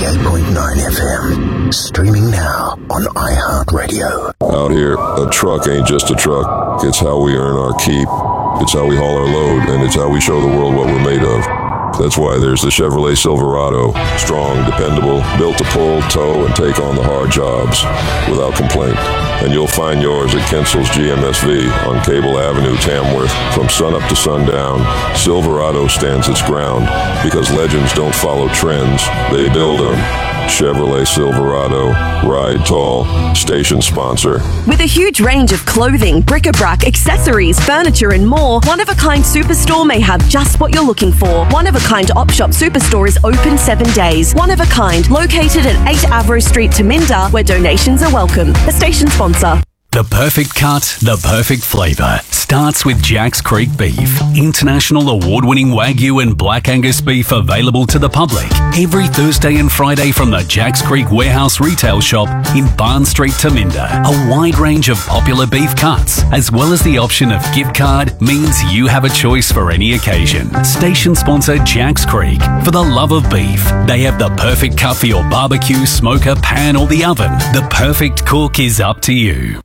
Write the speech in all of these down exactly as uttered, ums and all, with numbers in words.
ninety-eight point nine F M. Streaming now on iHeartRadio. Out here, a truck ain't just a truck. It's how we earn our keep. It's how we haul our load, and it's how we show the world what we're made of. That's why there's the Chevrolet Silverado. Strong, dependable, built to pull, tow, and take on the hard jobs without complaint. And you'll find yours at Kinsel's G M S V on Cable Avenue, Tamworth. From sunup to sundown, Silverado stands its ground because legends don't follow trends, they build them. Chevrolet Silverado. Ride tall. Station sponsor. With a huge range of clothing, bric-a-brac, accessories, furniture and more, One of a Kind Superstore may have just what you're looking for. One of a Kind Op Shop Superstore is open seven days. One of a Kind, located at eight Avro Street, Taminda, where donations are welcome. A station sponsor. The perfect cut, the perfect flavour starts with Jack's Creek Beef. International award-winning Wagyu and Black Angus beef available to the public every Thursday and Friday from the Jack's Creek Warehouse retail shop in Barn Street, Taminda. A wide range of popular beef cuts, as well as the option of gift card, means you have a choice for any occasion. Station sponsor Jack's Creek. For the love of beef, they have the perfect cut for your barbecue, smoker, pan or the oven. The perfect cook is up to you.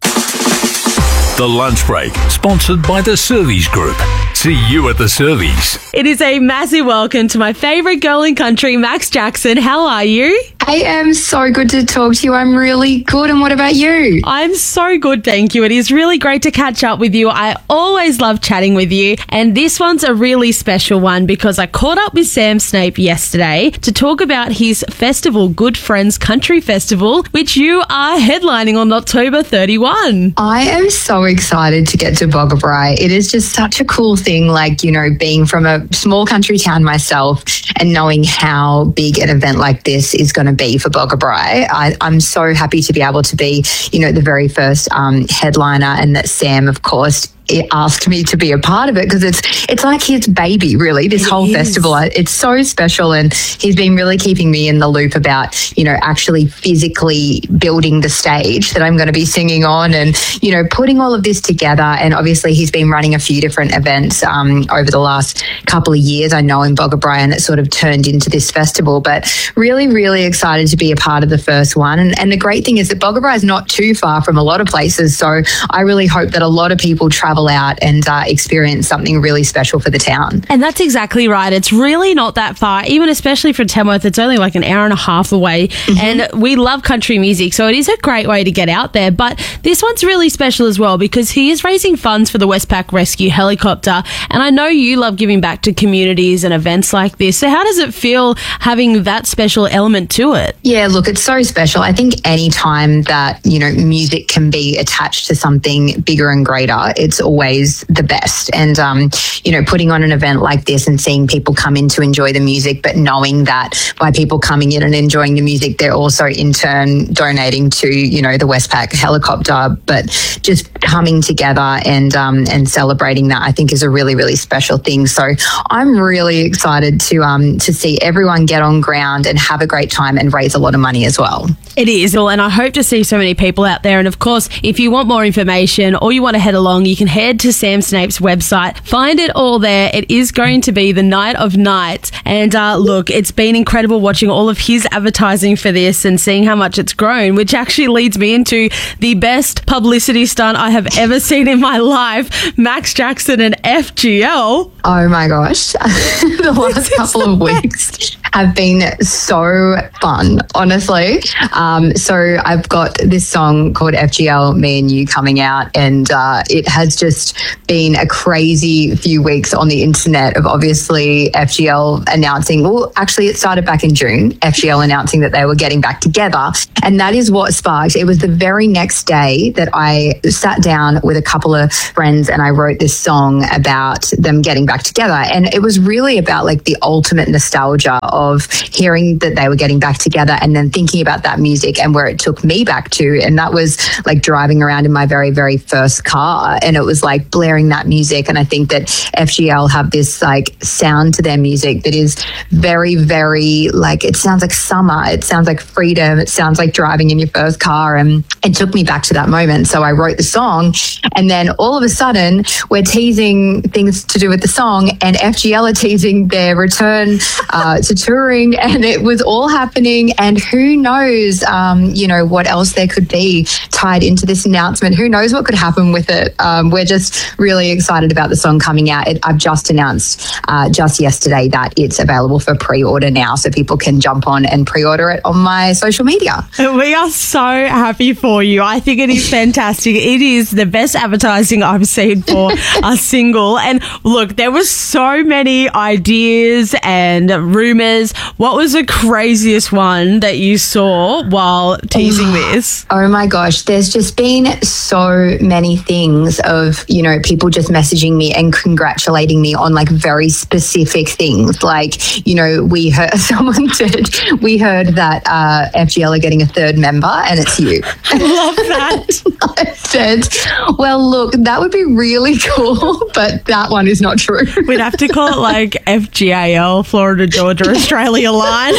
The Lunch Break, sponsored by the Servies Group. See you at the Servies. It is a massive welcome to my favourite girl in country, Max Jackson. How are you? I am so good to talk to you. I'm really good. And what about you? I'm so good, thank you. It is really great to catch up with you. I always love chatting with you. And this one's a really special one because I caught up with Sam Snape yesterday to talk about his festival, Good Friends Country Festival, which you are headlining on October thirty-first. I am so excited to get to Boggabri. It is just such a cool thing, like, you know, being from a small country town myself and knowing how big an event like this is going to be for Boggabri. I, I'm so happy to be able to be, you know, the very first um, headliner, and that Sam, of course, it asked me to be a part of it because it's it's like his baby, really, this it whole is. festival. It's so special, and he's been really keeping me in the loop about, you know, actually physically building the stage that I'm going to be singing on, and, you know, putting all of this together. And obviously he's been running a few different events um, over the last couple of years, I know, in Boggabri, and it sort of turned into this festival. But really, really excited to be a part of the first one. And, and the great thing is that Boggabri is not too far from a lot of places, so I really hope that a lot of people travel out and uh, experience something really special for the town. And that's exactly right. It's really not that far, even especially from Tamworth. It's only like an hour and a half away. Mm-hmm. And we love country music, so it is a great way to get out there. But this one's really special as well because he is raising funds for the Westpac Rescue Helicopter. And I know you love giving back to communities and events like this. So how does it feel having that special element to it? Yeah, look, it's so special. I think any time that, you know, music can be attached to something bigger and greater, it's always the best. And, um, you know, putting on an event like this and seeing people come in to enjoy the music, but knowing that by people coming in and enjoying the music, they're also in turn donating to, you know, the Westpac helicopter, but just coming together and, um, and celebrating that, I think is a really, really special thing. So I'm really excited to, um, to see everyone get on ground and have a great time and raise a lot of money as well. It is, and I hope to see so many people out there. And of course, if you want more information or you want to head along, you can head to Sam Snape's website, find it all there. It is going to be the night of nights. And uh, look, it's been incredible watching all of his advertising for this and seeing how much it's grown, which actually leads me into the best publicity stunt I have ever seen in my life. Max Jackson and F G L. Oh my gosh. The last couple of weeks have been so fun, honestly. Um, so I've got this song called F G L, Me and You, coming out, and uh, it has just been a crazy few weeks on the internet of obviously F G L announcing, well, actually it started back in June, F G L announcing that they were getting back together. And that is what sparked. It was the very next day that I sat down with a couple of friends and I wrote this song about them getting back together. And it was really about like the ultimate nostalgia of hearing that they were getting back together and then thinking about that music and where it took me back to. And that was like driving around in my very, very first car, and it was like blaring that music. And I think that F G L have this like sound to their music that is very, very like, it sounds like summer. It sounds like freedom. It sounds like driving in your first car. And it took me back to that moment. So I wrote the song, and then all of a sudden we're teasing things to do with the song, and F G L are teasing their return uh, to touring, and it was all happening. And who knows, um, you know, what else there could be tied into this announcement. Who knows what could happen with it. Um, we're just really excited about the song coming out. It, I've just announced uh, just yesterday that it's available for pre-order now, so people can jump on and pre-order it on my social media. We are so happy for you. I think it is fantastic. It is the best advertising I've seen for a single. And look, there were so many ideas and rumors. What was the craziest one that you saw while teasing this? Oh my gosh, there's just been so many things of, you know, people just messaging me and congratulating me on like very specific things. Like, you know, we heard, someone said, we heard that uh, F G L are getting a third member and it's you. Love that. I said, well, look, that would be really cool, but that one is not true. We'd have to call it like F G A L, Florida, Georgia, Australia line.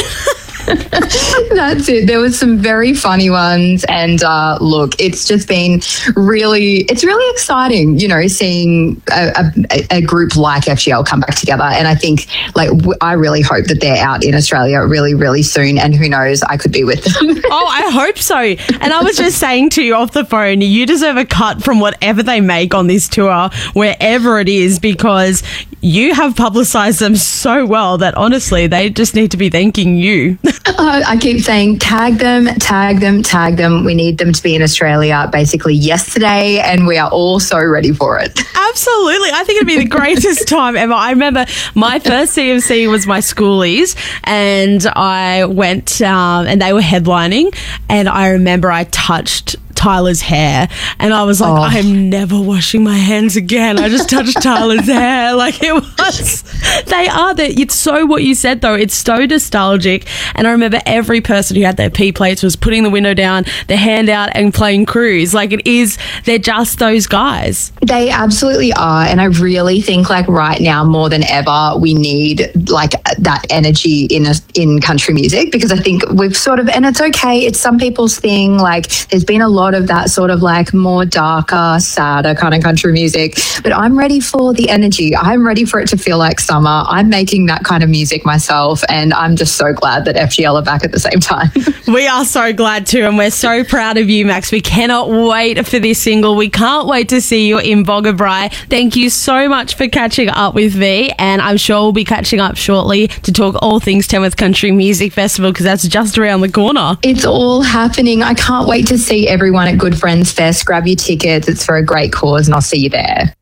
That's it. There was some very funny ones, and uh, look, it's just been really, it's really exciting, you know, seeing a, a, a group like F G L come back together. And I think, like, w- I really hope that they're out in Australia really, really soon. And who knows, I could be with them. Oh, I hope so. And I was just saying to you off the phone, you deserve a cut from whatever they make on this tour, wherever it is, because you have publicised them so well that honestly, they just need to be thanking you. Uh, I keep saying tag them, tag them, tag them. We need them to be in Australia basically yesterday, and we are all so ready for it. Absolutely. I think it'd be the greatest time ever. I remember my first C M C was my schoolies, and I went um, and they were headlining, and I remember I touched Tyler's hair, and I was like, oh. I'm never washing my hands again. I just touched Tyler's hair. Like, it was, they are that. It's so what you said though. It's so nostalgic. And I remember every person who had their P plates was putting the window down, their hand out, and playing cruise. Like, it is, they're just those guys. They absolutely are. And I really think like right now more than ever, we need like that energy in a, in country music, because I think we've sort of, and it's okay, it's some people's thing. Like, there's been a lot of that sort of like more darker, sadder kind of country music, but I'm ready for the energy. I'm ready for it to feel like summer. I'm making that kind of music myself, and I'm just so glad that F G L are back at the same time. We are so glad too, and we're so proud of you, Max. We cannot wait for this single. We can't wait to see you in Boggabri. Thank you so much for catching up with me, and I'm sure we'll be catching up shortly to talk all things Tamworth Country Music Festival, because that's just around the corner. It's all happening. I can't wait to see everyone at Good Friends Fest. Grab your tickets. It's for a great cause, and I'll see you there.